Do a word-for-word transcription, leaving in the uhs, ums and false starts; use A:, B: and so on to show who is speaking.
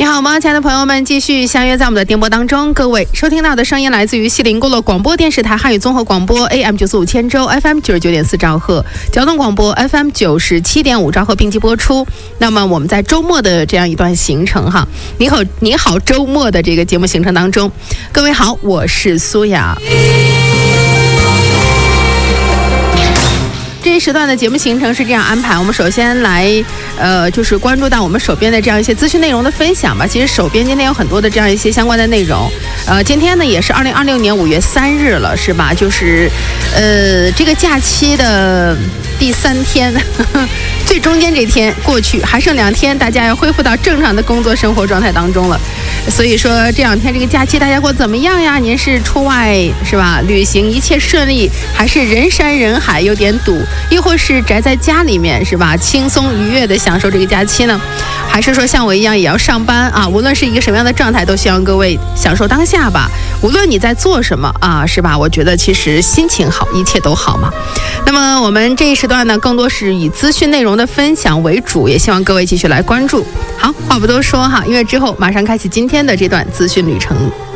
A: 你好吗，亲爱的朋友们，继续相约在我们的电波当中。各位收听到的声音来自于西宁部落广播电视台汉语综合广播 A M 九四五千州 F M 九十九点四兆赫，交通广播 F M 九十七点五兆赫并机播出。那么我们在周末的这样一段行程哈，你好你好周末的这个节目行程当中，各位好，我是苏雅。这一时段的节目行程是这样安排，我们首先来呃，就是关注到我们手边的这样一些资讯内容的分享吧。其实手边今天有很多的这样一些相关的内容，呃，今天呢也是二零二六年五月三日了，是吧？就是呃这个假期的第三天，呵呵最中间这天过去，还剩两天，大家要恢复到正常的工作生活状态当中了。所以说这两天这个假期大家过得怎么样呀？您是出外是吧？旅行一切顺利，还是人山人海有点堵？又或是宅在家里面是吧？轻松愉悦的享受这个假期呢？还是说像我一样也要上班啊？无论是一个什么样的状态，都希望各位享受当下吧。无论你在做什么啊，是吧？我觉得其实心情好，一切都好嘛。那么我们这一时段呢，更多是以资讯内容的分享为主，也希望各位继续来关注。好，话不多说哈，因为之后马上开启今天的这段资讯旅程。